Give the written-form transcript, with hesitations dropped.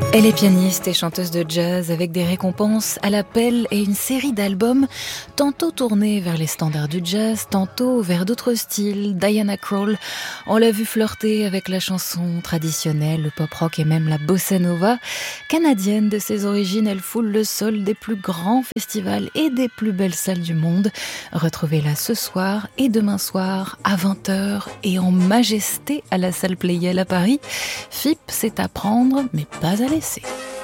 Elle est pianiste et chanteuse de jazz avec des récompenses à l'appel et une série d'albums tantôt tournés vers les standards du jazz, tantôt vers d'autres styles. Diana Krall, on l'a vu flirter avec la chanson traditionnelle, le pop rock et même la bossa nova. Canadienne de ses origines, elle foule le sol des plus grands festivals et des plus belles salles du monde. Retrouvez-la ce soir et demain soir à 20h et en majesté à la salle Pleyel à Paris. FIP, c'est à prendre mais pas à laisser.